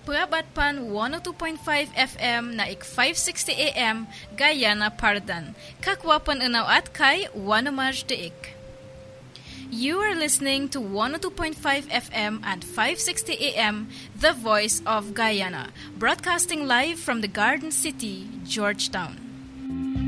Purabatpan 102.5 FM na ik 560 AM Guyana Pardan. Kakwapan unawat kay Wanamaj Deik. You are listening to 102.5 FM and 560 AM, The Voice of Guyana, broadcasting live from the Garden City, Georgetown.